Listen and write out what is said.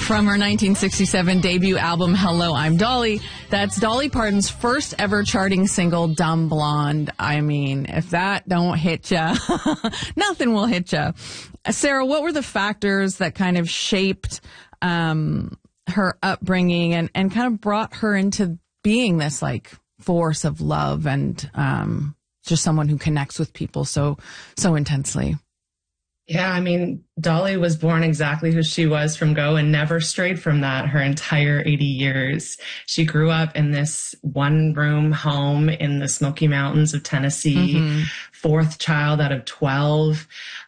From her 1967 debut album, Hello, I'm Dolly. That's Dolly Parton's first ever charting single, Dumb Blonde. I mean, if that don't hit ya, nothing will hit ya. Sarah, what were the factors that kind of shaped her upbringing and kind of brought her into being this like force of love and just someone who connects with people so intensely? Yeah, I mean, Dolly was born exactly who she was from go and never strayed from that her entire 80 years. She grew up in this one-room home in the Smoky Mountains of Tennessee, fourth child out of 12.